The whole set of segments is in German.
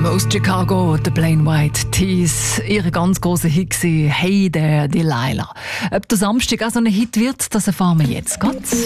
Dame aus Chicago, The Plain White Tees. Ihre ganz grosse Hit war «Hey there, Delilah». Ob der Samstag auch so ein Hit wird, das erfahren wir jetzt.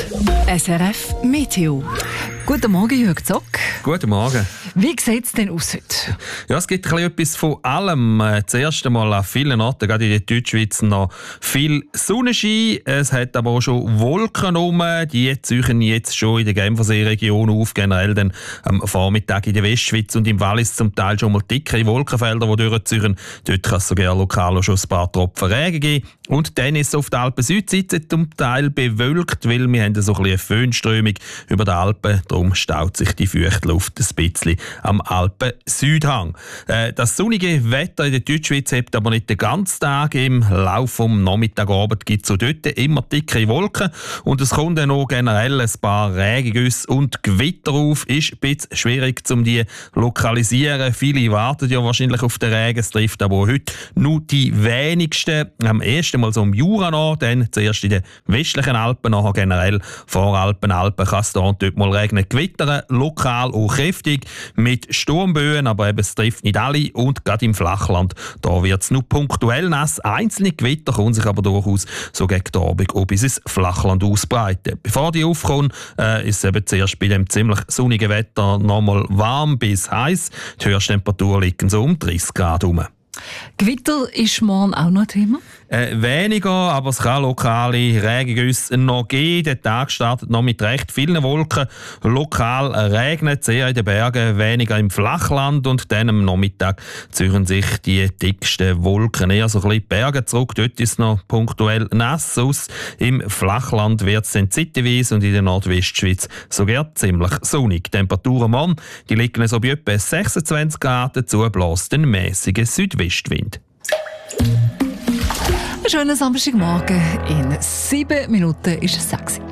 SRF Meteo. Guten Morgen, Jörg Zock. Guten Morgen. Wie sieht es denn aus heute? Ja, es gibt ein bisschen etwas von allem. Das erste Mal an vielen Orten, gerade in der Deutschschweiz, noch viel Sonnenschein. Es hat aber auch schon Wolken rum. Die ziehen jetzt schon in der Genfersee-Region auf. Generell dann am Vormittag in der Westschweiz und im Wallis zum Teil schon mal dickere Wolkenfelder, die durchziehen. Dort kann es sogar lokal auch schon ein paar Tropfen Regen geben. Und dann ist es auf der Alpen-Südseite zum Teil bewölkt, weil wir haben so ein bisschen eine Föhnströmung über die Alpen. Darum staut sich die feuchte Luft ein bisschen am Alpen-Südhang. Das sonnige Wetter in der Deutschschweiz hebt aber nicht den ganzen Tag. Im Laufe des Nachmittagabend gibt es auch dort immer dickere Wolken. Und es kommt dann auch generell ein paar Regengüsse und Gewitter auf. Ist ein bisschen schwierig, um die lokalisieren. Viele warten ja wahrscheinlich auf den Regen. Es trifft aber auch heute nur die wenigsten. Am ersten Mal so im Jura noch, dann zuerst in den westlichen Alpen, nachher generell Voralpen, Alpen kann es da und dort mal regnen. Gewittern, lokal auch kräftig, mit Sturmböen, aber eben, es trifft nicht alle. Und gerade im Flachland, da wird es nur punktuell nass. Einzelne Gewitter können sich aber durchaus so gegen die Abend auch bis ins Flachland ausbreiten. Bevor die aufkommen, ist es eben zuerst bei dem ziemlich sonnigen Wetter nochmal warm bis heiß. Die Höchsttemperatur liegen so um 30 Grad herum. Gewitter ist morgen auch noch Thema? Weniger, aber es kann lokale Regengüsse noch geben. Der Tag startet noch mit recht vielen Wolken. Lokal regnet es eher in den Bergen, weniger im Flachland. Und dann am Nachmittag ziehen sich die dicksten Wolken eher so ein bisschen die Berge zurück. Dort ist es noch punktuell nass aus. Im Flachland wird es dann zeitweise und in der Nordwestschweiz sogar ziemlich sonnig. Die Temperaturen morgen, die liegen so bei etwa 26 Grad. Dazu bläst ein mäßiger Südwestwind. Einen schönen Samstagmorgen. In 7 Minuten ist es 6.